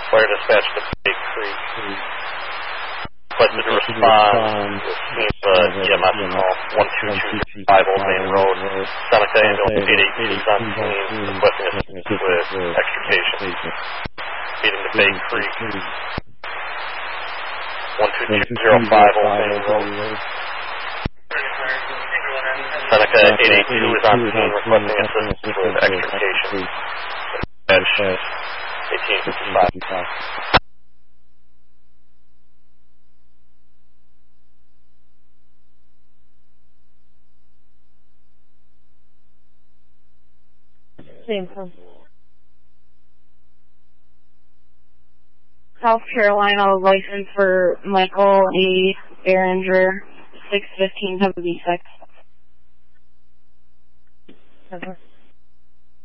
Fire dispatch to Bay Creek. Requested to respond with EMS call 12235 Old Main Road. Seneca ambulance 882 is on scene, requesting assistance with extrication. Speeding to Bay Creek. 12205 Old Main Road. Seneca 882 is on scene, requesting assistance with extrication. Dispatch 1855. Same from South Carolina, license for Michael A. Behringer, 61576.